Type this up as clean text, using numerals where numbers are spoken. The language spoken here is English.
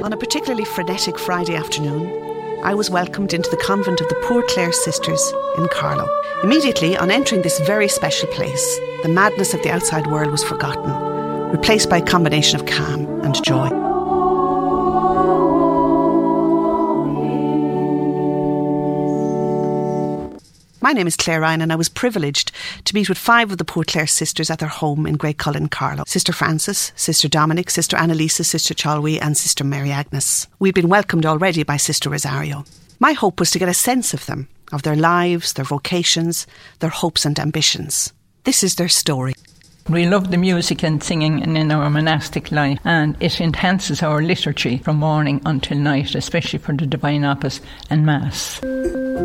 On a particularly frenetic Friday afternoon, I was welcomed into the convent of the Poor Clare Sisters in Carlow. Immediately, on entering this very special place, the madness of the outside world was forgotten, replaced by a combination of calm and joy. My name is Claire Ryan and I was privileged to meet with 5 of the Poor Clare sisters at their home in Greycullen, Carlow. Sister Frances, Sister Dominic, Sister Annalisa, Sister Chalwy and Sister Mary Agnes. We'd been welcomed already by Sister Rosario. My hope was to get a sense of them, of their lives, their vocations, their hopes and ambitions. This is their story. We love the music and singing in our monastic life, and it enhances our liturgy from morning until night, especially for the Divine Office and Mass.